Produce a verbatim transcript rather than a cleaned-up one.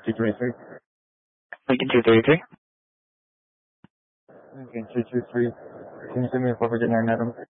two twenty-three. Lincoln two thirty-three. Lincoln two two three. Can you send me a forward at nine item?